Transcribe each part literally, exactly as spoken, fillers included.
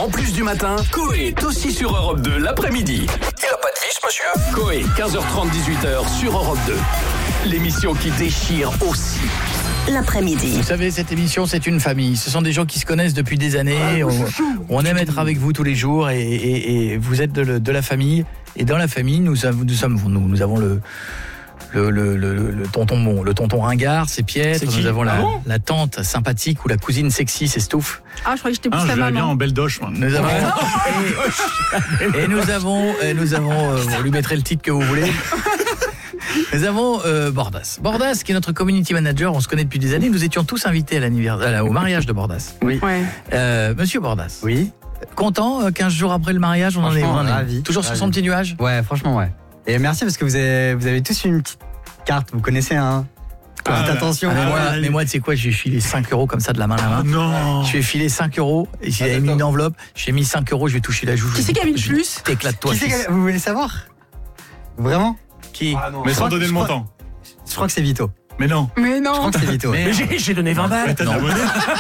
En plus du matin, Coé est aussi sur Europe deux l'après-midi. Il a pas de vis, monsieur. Coé, quinze heures trente, dix-huit heures sur Europe deux. L'émission qui déchire aussi l'après-midi. Vous savez, cette émission, c'est une famille. Ce sont des gens qui se connaissent depuis des années. On, on aime être avec vous tous les jours et, et, et vous êtes de, le, de la famille. Et dans la famille, nous, avons, nous, sommes, nous, nous avons le... Le, le, le, le tonton bon, le tonton ringard, c'est Piètre. Nous avons la, ah bon la tante sympathique ou la cousine sexy, c'est Stouff. Ah, je croyais que j'étais plus ah, la maman. Bien en belle doche, moi. Nous avons et, et nous avons, et nous avons, euh, vous lui mettrez le titre que vous voulez. Nous avons euh, Bordas. Bordas, qui est notre community manager, on se connaît depuis des années. Nous étions tous invités à l'anniversaire, au mariage de Bordas. Oui. Ouais. Euh, Monsieur Bordas. Oui. Content, quinze jours après le mariage, on en est, on en est ravi, toujours ravi. sur son petit nuage. Ouais, franchement, ouais. Et merci parce que vous avez, vous avez tous une petite carte, vous connaissez, hein. Ah, Petite attention. Ah, mais, moi, Ah, mais moi, tu sais quoi, j'ai filé cinq euros comme ça de la main à la main. Oh, non. Je lui ai filé cinq euros, et il avait mis une enveloppe, j'ai mis cinq euros, je vais toucher la joue. Qui c'est qui a mis le plus ? T'éclates-toi, Qui c'est fils. que- vous voulez savoir? Vraiment? Qui Mais Je sans crois- donner je le crois- montant. Je crois que c'est Vito. Mais non. Mais Je non. crois que c'est Vito. Mais- Mais j'ai, j'ai donné vingt balles. T'as Non. de la monnaie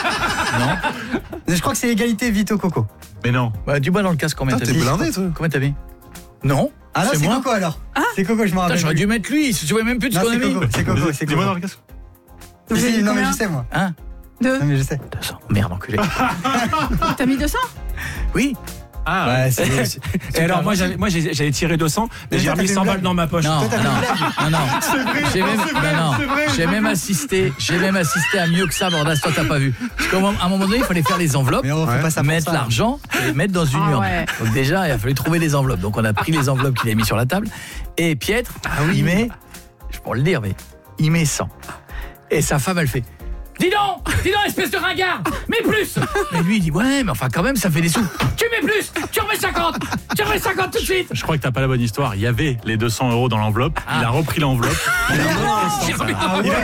Je crois que c'est égalité Vito Coco. Mais non. Bah, du bois dans le casque, combien Putain, t'as t'es mis blindé, toi. Combien t'as mis? Non. Ah non, C'est c'est moi. Coco alors. C'est Coco, je me Putain, rappelle. j'aurais dû mettre lui, je souviens même plus de ce Non, qu'on a c'est mis. Coco, c'est Coco, c'est Dis-moi dans Coco. le casque. Vous Si, avez si, mis non, mais combien je sais, moi. Hein Deux. Non, mais je sais. deux cents. Merde, enculé. T'as mis deux cents ? Oui. Ah, Ouais, c'est. c'est- Et alors moi j'avais, moi j'ai- j'avais tiré deux cents mais j'ai toi, remis t'as fait cent une balles blague. dans ma poche. Non, non, Toi, t'as fait non, non. J'ai même, non, non. J'ai même assisté, j'ai même assisté à mieux que ça, Bordas, toi t'as pas vu. Parce qu'à un moment- à un moment donné, il fallait faire les enveloppes, Mais on fait pas ça pour mettre ça. l'argent et les mettre dans une Ah urne. ouais. Donc déjà, il a fallu trouver des enveloppes. Donc on a pris les enveloppes qu'il a mis sur la table. Et Piètre, il met, je peux le dire, mais il met cent. Et sa femme, elle fait... Dis donc, dis donc, espèce de ringard, mets plus. Mais lui, il dit, ouais, mais enfin, quand même, ça fait des sous. Tu mets plus, tu remets cinquante, tu remets cinquante tout de suite. je crois que t'as pas la bonne histoire. Il y avait les deux cents euros dans l'enveloppe. Il a repris l'enveloppe. Il a repris J'ai cent. remis-